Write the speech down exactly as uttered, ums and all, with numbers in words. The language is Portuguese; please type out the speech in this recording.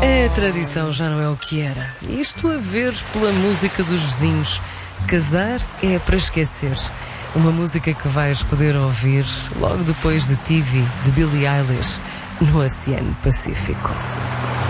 A tradição já não é o que era. Isto a ver pela música dos vizinhos. Casar é para esquecer. Uma música que vais poder ouvir logo depois de T V, de Billie Eilish, no Oceano Pacífico.